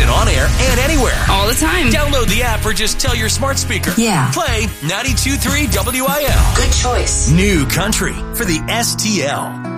Listen on air and anywhere. All the time. Download the app or just tell your smart speaker. Yeah. Play 92.3 WIL. Good choice. New country for the STL.